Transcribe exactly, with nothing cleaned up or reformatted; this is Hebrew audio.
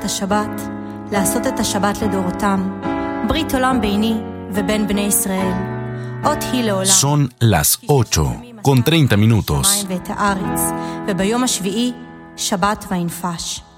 השבת, לעשות את השבת לדורותם, ברית עולם ביני ובין בני ישראל. אות היא לעולם. Son las ocho, con treinta minutos. ואת הארץ, וביום השביעי שבת וינפש.